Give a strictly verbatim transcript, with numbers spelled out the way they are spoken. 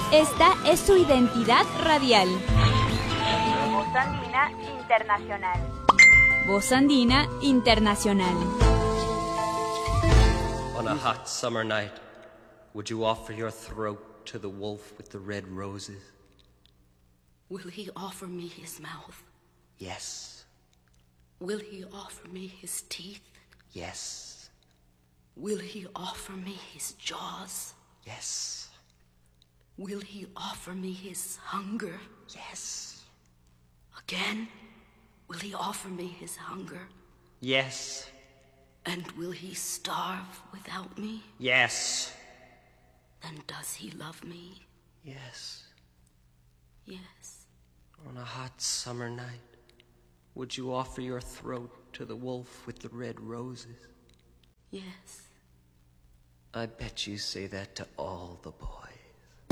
Esta es su identidad radial. Voz Andina Internacional. Voz Andina Internacional. On a hot summer night, would you offer your throat to the wolf with the red roses? Will he offer me his mouth? Yes. Will he offer me his teeth? Yes. Will he offer me his jaws? Yes. Will he offer me his hunger? Yes. Again, will he offer me his hunger? Yes. And will he starve without me? Yes. Then does he love me? Yes. Yes. On a hot summer night, would you offer your throat to the wolf with the red roses? Yes. I bet you say that to all the boys.